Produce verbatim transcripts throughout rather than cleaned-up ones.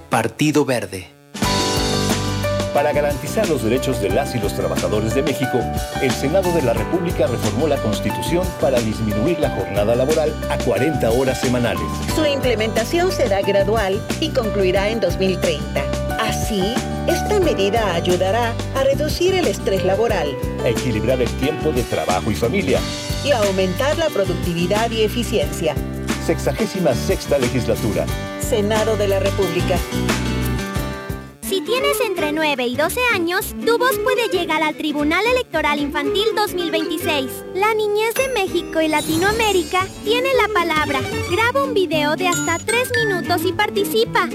Partido Verde. Para garantizar los derechos de las y los trabajadores de México, el Senado de la República reformó la Constitución para disminuir la jornada laboral a cuarenta horas semanales. Su implementación será gradual y concluirá en dos mil treinta. Así, esta medida ayudará a reducir el estrés laboral, a equilibrar el tiempo de trabajo y familia y a aumentar la productividad y eficiencia. Sexagésima sexta legislatura. Senado de la República. Si tienes entre nueve y doce años, tu voz puede llegar al Tribunal Electoral Infantil dos mil veintiséis. La niñez de México y Latinoamérica tiene la palabra. Graba un video de hasta tres minutos y participa.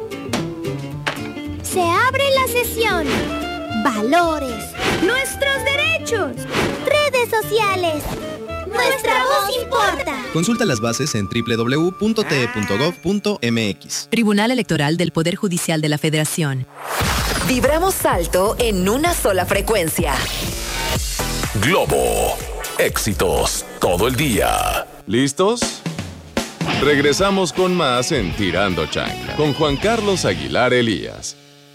Se abre la sesión. Valores. Nuestros derechos. Redes sociales. Nuestra voz importa. Consulta las bases en doble u doble u doble u punto t e punto gov punto m x. Tribunal Electoral del Poder Judicial de la Federación. Vibramos alto en una sola frecuencia. Globo. Éxitos todo el día. ¿Listos? Regresamos con más en Tirando Chancla con Juan Carlos Aguilar Elías.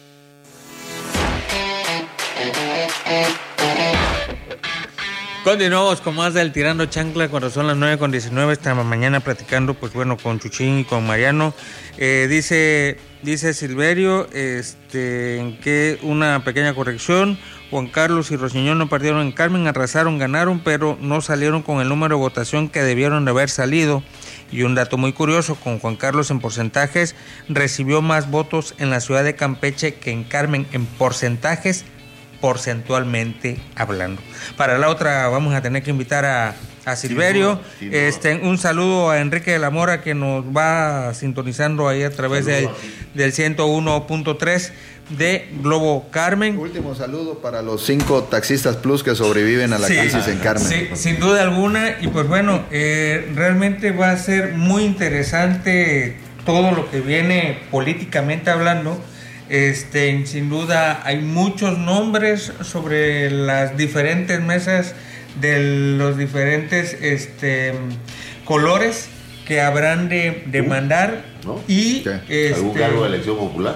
Continuamos con más del Tirando Chancla cuando son las nueve con diecinueve. Esta mañana platicando, pues bueno, con Chuchín y con Mariano. Eh, dice, dice Silverio, este, que una pequeña corrección. Juan Carlos y Rosiñón no perdieron en Carmen, arrasaron, ganaron, pero no salieron con el número de votación que debieron de haber salido. Y un dato muy curioso, con Juan Carlos en porcentajes, recibió más votos en la ciudad de Campeche que en Carmen en porcentajes, porcentualmente hablando. Para la otra vamos a tener que invitar a, a Silverio. Sí, no, sí, no. Este, un saludo a Enrique de la Mora que nos va sintonizando ahí a través de, del ciento uno punto tres de Globo Carmen. Último saludo para los cinco taxistas plus que sobreviven a la sí, crisis en Carmen. Sí, sin duda alguna. Y pues bueno, eh, realmente va a ser muy interesante todo lo que viene políticamente hablando. Este, sin duda hay muchos nombres sobre las diferentes mesas de los diferentes este, colores que habrán de, de mandar. ¿No? Y este, ¿algún cargo de elección popular?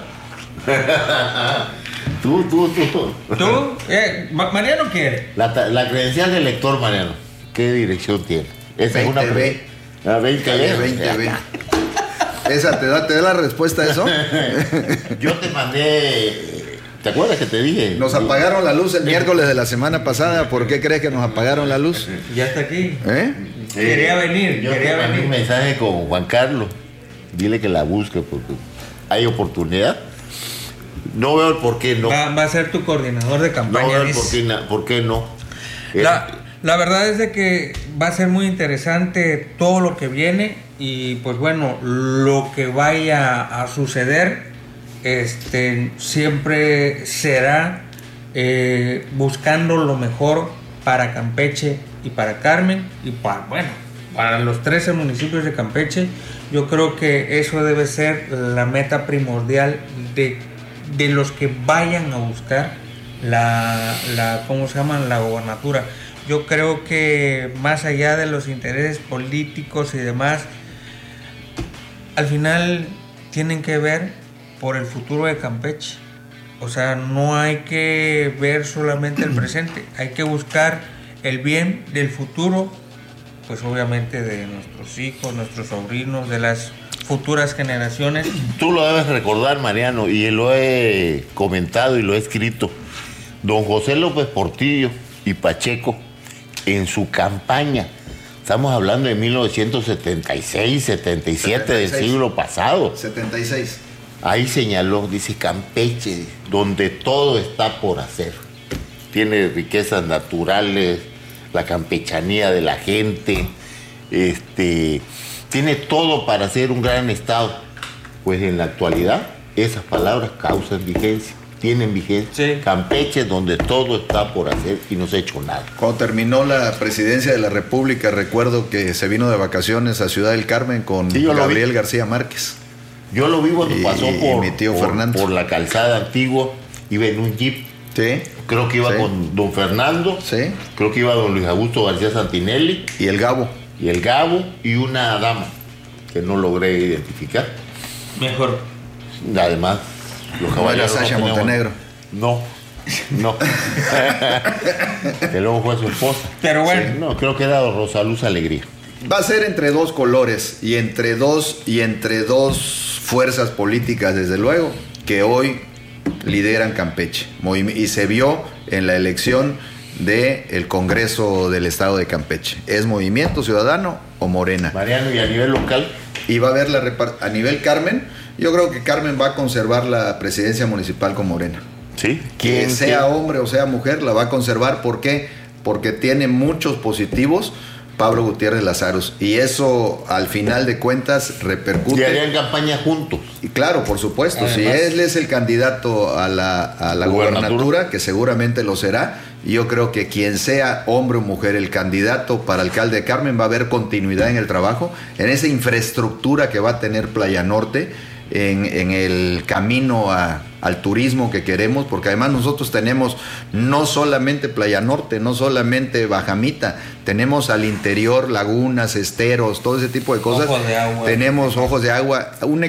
tú, tú, tú. ¿Tú? Eh, Mariano quiere. La, la credencial de elector, Mariano, ¿qué dirección tiene? Esa es una B. La veinte B. veinte B. Esa te da, te da la respuesta a eso. Yo te mandé. ¿Te acuerdas que te dije? Nos apagaron la luz el miércoles de la semana pasada. ¿Por qué crees que nos apagaron la luz? Ya está aquí. ¿Eh? Quería venir. Yo quería te mandé venir. un mensaje con Juan Carlos. Dile que la busque porque hay oportunidad. No veo el por qué no. Va, va a ser tu coordinador de campaña. No veo el por qué, por qué no. La, la verdad es de que va a ser muy interesante todo lo que viene. Y pues bueno, lo que vaya a suceder este, siempre será eh, buscando lo mejor para Campeche y para Carmen y para, bueno, para los trece municipios de Campeche. Yo creo que eso debe ser la meta primordial de, de los que vayan a buscar la, la, ¿cómo se llama? La gobernatura. Yo creo que más allá de los intereses políticos y demás, al final tienen que ver por el futuro de Campeche. O sea, no hay que ver solamente el presente, hay que buscar el bien del futuro, pues obviamente de nuestros hijos, nuestros sobrinos, de las futuras generaciones. Tú lo debes recordar, Mariano, y lo he comentado y lo he escrito. Don José López Portillo y Pacheco, en su campaña, estamos hablando de mil novecientos setenta y seis, setenta y siete setenta y seis, del siglo pasado. setenta y seis. Ahí señaló, dice Campeche, donde todo está por hacer. Tiene riquezas naturales, la campechanía de la gente, este, tiene todo para ser un gran estado. Pues en la actualidad, esas palabras causan vigencia. Tienen vigencia. Sí. Campeche, donde todo está por hacer y no se ha hecho nada. Cuando terminó la presidencia de la República, recuerdo que se vino de vacaciones a Ciudad del Carmen con sí, Gabriel García Márquez. Yo lo vi cuando y, pasó por, mi tío por, Fernando. por la calzada antigua, iba en un jeep. Sí. Creo que iba sí. con don Fernando. Sí. Creo que iba don Luis Augusto García Santinelli. Y el Gabo. Y el Gabo y una dama que no logré identificar. Mejor. Además, los caballeros no Sasha no Montenegro. No, no. Que luego fue su esposa. Pero bueno. Sí, no, creo que era Rosaluz Alegría. Va a ser entre dos colores y entre dos y entre dos fuerzas políticas, desde luego, que hoy lideran Campeche. Y se vio en la elección del Congreso del Estado de Campeche. ¿Es Movimiento Ciudadano o Morena? Mariano, ¿y a nivel local? Y va a haber la repart- a nivel Carmen, yo creo que Carmen va a conservar la presidencia municipal con Morena. Sí. Que sea hombre o sea mujer, la va a conservar. ¿Por qué? Porque tiene muchos positivos Pablo Gutiérrez Lazaros, y eso al final de cuentas repercute. Y harían campaña juntos. Y claro, por supuesto, Además, si él es el candidato a la, a la Gubernatura. gubernatura, que seguramente lo será, yo creo que quien sea hombre o mujer el candidato para alcalde de Carmen va a haber continuidad en el trabajo, en esa infraestructura que va a tener Playa Norte, en, en el camino a, al turismo que queremos, porque además nosotros tenemos no solamente Playa Norte, no solamente Bajamita, tenemos al interior lagunas, esteros, todo ese tipo de cosas. Ojos de agua. Tenemos ojos de agua, un